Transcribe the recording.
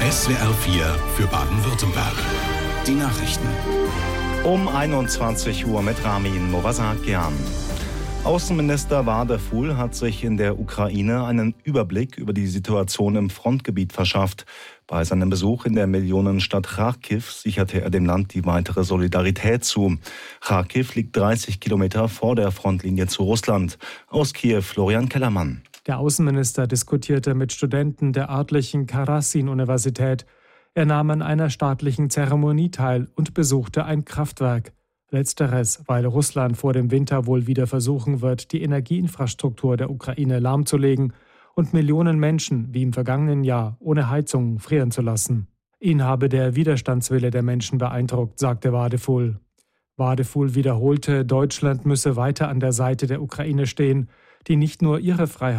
SWR 4 für Baden-Württemberg. Die Nachrichten. Um 21 Uhr mit Ramin Movasakian. Außenminister Vadeful hat sich in der Ukraine einen Überblick über die Situation im Frontgebiet verschafft. Bei seinem Besuch in der Millionenstadt Charkiw sicherte er dem Land die weitere Solidarität zu. Charkiw liegt 30 Kilometer vor der Frontlinie zu Russland. Aus Kiew Florian Kellermann. Der Außenminister diskutierte mit Studenten der örtlichen Karasin-Universität. Er nahm an einer staatlichen Zeremonie teil und besuchte ein Kraftwerk. Letzteres, weil Russland vor dem Winter wohl wieder versuchen wird, die Energieinfrastruktur der Ukraine lahmzulegen und Millionen Menschen, wie im vergangenen Jahr, ohne Heizung frieren zu lassen. Ihn habe der Widerstandswille der Menschen beeindruckt, sagte Vadeful. Vadeful wiederholte, Deutschland müsse weiter an der Seite der Ukraine stehen, die nicht nur ihre Freiheit